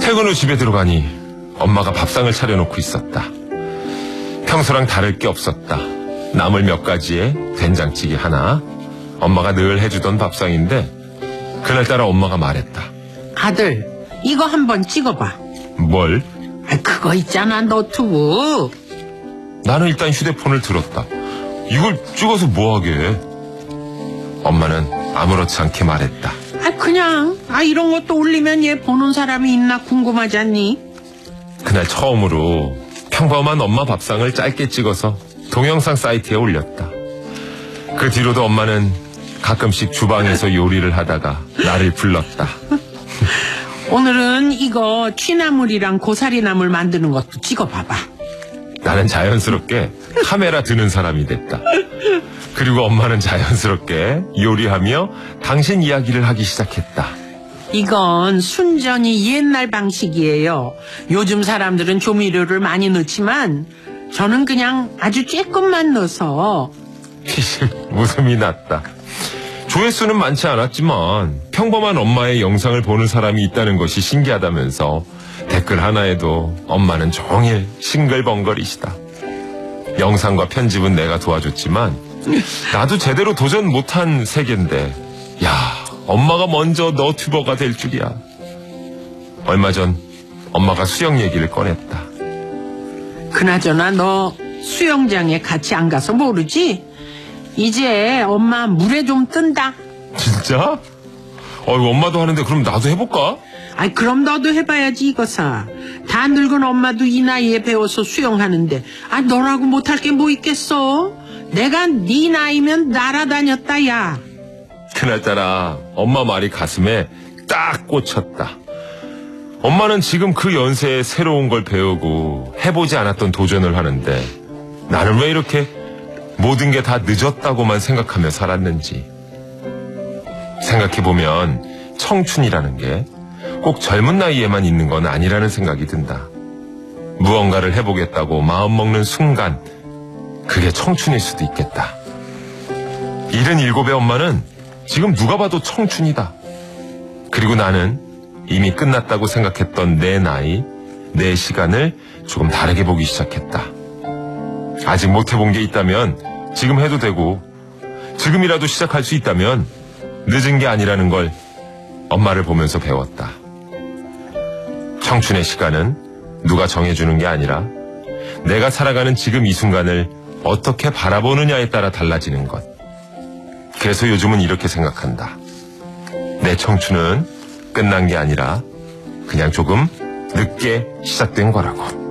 퇴근 후 집에 들어가니 엄마가 밥상을 차려놓고 있었다. 평소랑 다를 게 없었다. 나물 몇 가지에 된장찌개 하나. 엄마가 늘 해주던 밥상인데 그날따라 엄마가 말했다. 아들, 이거 한번 찍어봐. 뭘? 그거 있잖아, 노트북. 나는 일단 휴대폰을 들었다. 이걸 찍어서 뭐하게? 엄마는 아무렇지 않게 말했다. 그냥 이런 것도 올리면 얘 보는 사람이 있나 궁금하지 않니? 그날 처음으로 평범한 엄마 밥상을 짧게 찍어서 동영상 사이트에 올렸다. 그 뒤로도 엄마는 가끔씩 주방에서 요리를 하다가 나를 불렀다. 오늘은 이거 취나물이랑 고사리나물 만드는 것도 찍어봐봐. 나는 자연스럽게 카메라 드는 사람이 됐다. 그리고 엄마는 자연스럽게 요리하며 당신 이야기를 하기 시작했다. 이건 순전히 옛날 방식이에요. 요즘 사람들은 조미료를 많이 넣지만 저는 그냥 아주 조금만 넣어서. 피식 웃음이 났다. 조회수는 많지 않았지만 평범한 엄마의 영상을 보는 사람이 있다는 것이 신기하다면서 댓글 하나에도 엄마는 종일 싱글벙글이시다. 영상과 편집은 내가 도와줬지만 나도 제대로 도전 못한 세계인데, 야, 엄마가 먼저 너튜버가 될 줄이야. 얼마 전 엄마가 수영 얘기를 꺼냈다. 그나저나 너 수영장에 같이 안 가서 모르지? 이제 엄마 물에 좀 뜬다. 진짜? 엄마도 하는데 그럼 나도 해볼까? 그럼 너도 해봐야지 이거사. 다 늙은 엄마도 이 나이에 배워서 수영하는데 너라고 못할 게 뭐 있겠어? 내가 네 나이면 날아다녔다 야. 그날따라 엄마 말이 가슴에 딱 꽂혔다. 엄마는 지금 그 연세에 새로운 걸 배우고 해보지 않았던 도전을 하는데 나는 왜 이렇게 모든 게 다 늦었다고만 생각하며 살았는지. 생각해보면 청춘이라는 게 꼭 젊은 나이에만 있는 건 아니라는 생각이 든다. 무언가를 해보겠다고 마음먹는 순간 그게 청춘일 수도 있겠다. 77의 엄마는 지금 누가 봐도 청춘이다. 그리고 나는 이미 끝났다고 생각했던 내 나이, 내 시간을 조금 다르게 보기 시작했다. 아직 못 해본 게 있다면 지금 해도 되고, 지금이라도 시작할 수 있다면 늦은 게 아니라는 걸 엄마를 보면서 배웠다. 청춘의 시간은 누가 정해주는 게 아니라 내가 살아가는 지금 이 순간을 어떻게 바라보느냐에 따라 달라지는 것. 그래서 요즘은 이렇게 생각한다. 내 청춘은 끝난 게 아니라 그냥 조금 늦게 시작된 거라고.